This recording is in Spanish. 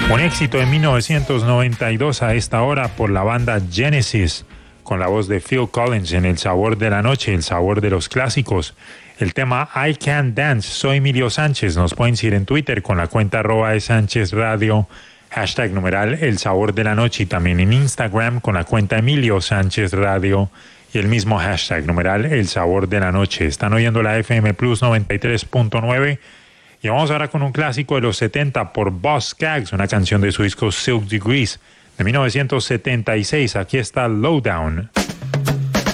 Un éxito de 1992 a esta hora por la banda Genesis, con la voz de Phil Collins en El Sabor de la Noche, el sabor de los clásicos. El tema I Can't Dance. Soy Emilio Sánchez. Nos pueden seguir en Twitter con la cuenta @SánchezRadio, hashtag numeral El Sabor de la Noche, y también en Instagram con la cuenta Emilio Sánchez Radio y el mismo hashtag numeral El Sabor de la Noche. Están oyendo la FM Plus 93.9. Y vamos ahora con un clásico de los 70 por Boz Scaggs, una canción de su disco Silk Degrees de 1976. Aquí está Lowdown.